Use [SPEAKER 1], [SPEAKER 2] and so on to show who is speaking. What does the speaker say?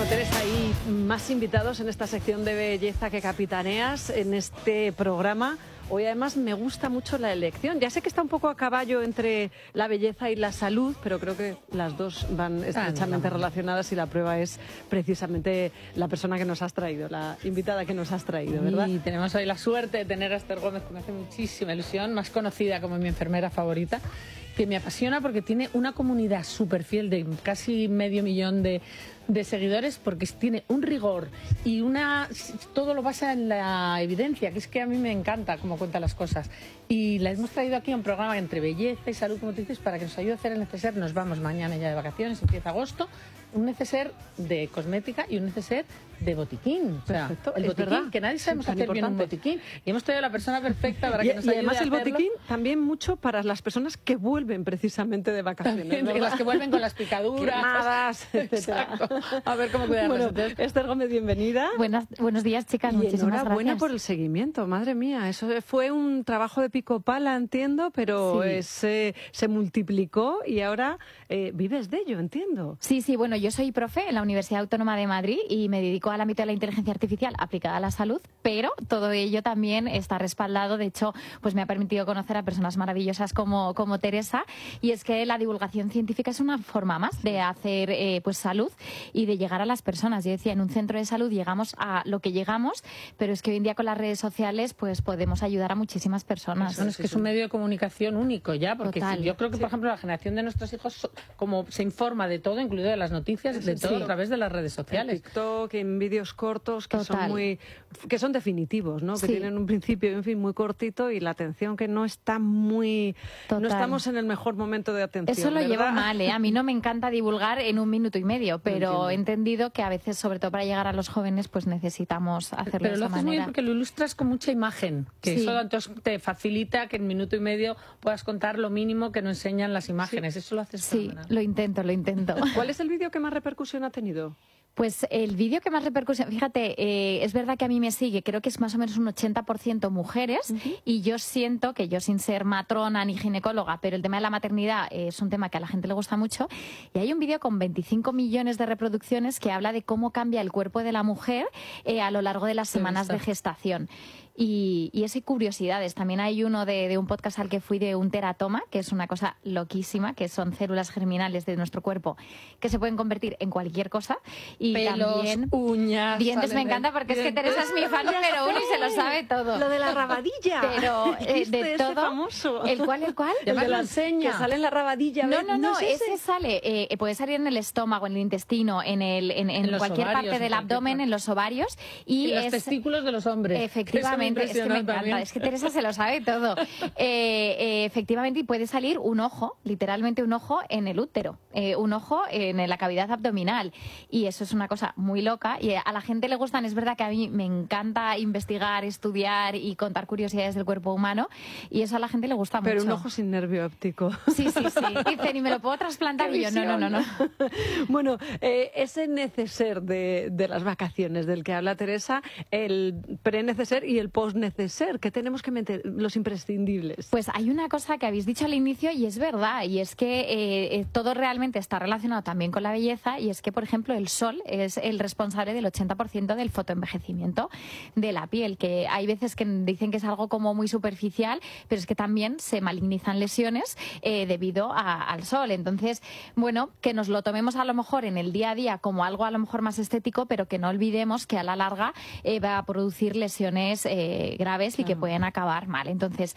[SPEAKER 1] Bueno, Teresa, hay más invitados en esta sección de belleza que capitaneas en este programa. Hoy además me gusta mucho la elección. Ya sé que está un poco a caballo entre la belleza y la salud, pero creo que las dos van estrechamente relacionadas y la prueba es precisamente la persona que nos has traído, la invitada que nos has traído, ¿verdad?
[SPEAKER 2] Y tenemos hoy la suerte de tener a Esther Gómez, que me hace muchísima ilusión, más conocida como mi enfermera favorita, que me apasiona porque tiene una comunidad súper fiel de casi 500.000 de seguidores, porque tiene un rigor y todo lo basa en la evidencia, que es que a mí me encanta cómo cuenta las cosas. Y la hemos traído aquí a un programa entre belleza y salud, como te dices, para que nos ayude a hacer el neceser. Nos vamos mañana ya de vacaciones, empieza agosto, un neceser de cosmética y un neceser de botiquín. O sea,
[SPEAKER 1] perfecto,
[SPEAKER 2] el botiquín,
[SPEAKER 1] verdad,
[SPEAKER 2] que nadie sabemos hacer bien un botiquín. Y hemos traído a la persona perfecta para que nos ayude a hacerlo.
[SPEAKER 1] Y además el botiquín también mucho para las personas que vuelven precisamente de vacaciones.
[SPEAKER 2] También, las que vuelven con las picaduras,
[SPEAKER 1] quemadas, etcétera.
[SPEAKER 2] A ver cómo cuidarnos.
[SPEAKER 1] Bueno, Esther Gómez, bienvenida.
[SPEAKER 3] Buenos días, chicas.
[SPEAKER 1] Y
[SPEAKER 3] muchísimas
[SPEAKER 1] enhorabuena
[SPEAKER 3] gracias
[SPEAKER 1] por el seguimiento, madre mía. Eso fue un trabajo de pico pala, entiendo, pero
[SPEAKER 3] Sí.
[SPEAKER 1] se multiplicó y ahora vives de ello, entiendo.
[SPEAKER 3] Sí, bueno, yo soy profe en la Universidad Autónoma de Madrid y me dedico al ámbito de la inteligencia artificial aplicada a la salud, pero todo ello también está respaldado. De hecho, pues me ha permitido conocer a personas maravillosas como Teresa, y es que la divulgación científica es una forma más de hacer pues salud y de llegar a las personas. Yo decía, en un centro de salud llegamos a lo que llegamos, pero es que hoy en día con las redes sociales pues podemos ayudar a muchísimas personas.
[SPEAKER 2] Bueno, es que es un medio de comunicación único ya, porque yo creo que, por ejemplo, la generación de nuestros hijos, como se informa de todo, incluido de las noticias, de todo a través de las redes sociales.
[SPEAKER 1] En TikTok, en vídeos cortos que son definitivos, ¿no? Que tienen un principio y un fin muy cortito, y la atención que no está muy... No estamos en el mejor momento de atención.
[SPEAKER 3] Eso lo
[SPEAKER 1] ¿verdad?
[SPEAKER 3] llevo mal, ¿eh? A mí no me encanta divulgar en 1 minuto y medio, pero he entendido que a veces, sobre todo para llegar a los jóvenes, pues necesitamos hacerlo
[SPEAKER 2] pero
[SPEAKER 3] de
[SPEAKER 2] lo
[SPEAKER 3] esa
[SPEAKER 2] haces muy bien
[SPEAKER 3] manera.
[SPEAKER 2] porque lo ilustras con mucha imagen, que eso entonces te facilita que en 1 minuto y medio puedas contar lo mínimo que nos enseñan las imágenes. Eso lo haces fenomenal.
[SPEAKER 3] Lo intento.
[SPEAKER 1] ¿Cuál es el vídeo que más repercusión ha tenido?
[SPEAKER 3] Pues el vídeo que más repercusión, fíjate, es verdad que a mí me sigue, creo que es más o menos un 80% mujeres, y yo siento que yo, sin ser matrona ni ginecóloga, pero el tema de la maternidad es un tema que a la gente le gusta mucho, y hay un vídeo con 25 millones de reproducciones que habla de cómo cambia el cuerpo de la mujer a lo largo de las semanas de gestación. Y ese curiosidades. También hay uno de un podcast al que fui, de un teratoma, que es una cosa loquísima, que son células germinales de nuestro cuerpo que se pueden convertir en cualquier cosa. Y
[SPEAKER 2] pelos,
[SPEAKER 3] también
[SPEAKER 2] uñas,
[SPEAKER 3] dientes. Me encanta porque es que Teresa es mi fan número 1 y se lo sabe todo.
[SPEAKER 1] Lo de la rabadilla.
[SPEAKER 3] Pero de todo.
[SPEAKER 1] Famoso.
[SPEAKER 3] ¿El cuál?
[SPEAKER 1] El de la enseña. Que sale en la rabadilla.
[SPEAKER 3] No, ese sale. Puede salir en el estómago, en el intestino, en cualquier
[SPEAKER 2] ovarios,
[SPEAKER 3] parte del abdomen, en los ovarios. Y
[SPEAKER 2] los testículos de los hombres.
[SPEAKER 3] Efectivamente. Es que me encanta, también. Es que Teresa se lo sabe todo. Efectivamente, y puede salir un ojo, literalmente un ojo en el útero, un ojo en la cavidad abdominal, y eso es una cosa muy loca, y a la gente le gustan. Es verdad que a mí me encanta investigar, estudiar y contar curiosidades del cuerpo humano, y eso a la gente le gusta mucho.
[SPEAKER 1] Pero un ojo sin nervio óptico.
[SPEAKER 3] Sí. Dicen, ¿y me lo puedo trasplantar? Y yo, no.
[SPEAKER 1] Bueno, ese neceser de las vacaciones del que habla Teresa, el pre-neceser y el post-neceser, que tenemos que meter, los imprescindibles.
[SPEAKER 3] Pues hay una cosa que habéis dicho al inicio y es verdad, y es que todo realmente está relacionado también con la belleza, y es que, por ejemplo, el sol es el responsable del 80% del fotoenvejecimiento de la piel, que hay veces que dicen que es algo como muy superficial, pero es que también se malignizan lesiones debido al sol. Entonces, bueno, que nos lo tomemos a lo mejor en el día a día como algo a lo mejor más estético, pero que no olvidemos que a la larga va a producir lesiones graves y que pueden acabar mal. Entonces,